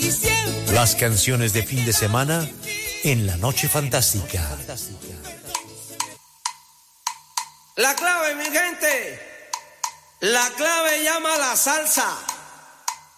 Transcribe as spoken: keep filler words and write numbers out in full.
Las canciones de fin de semana en La Noche Fantástica. La clave, mi gente, la clave llama a la salsa.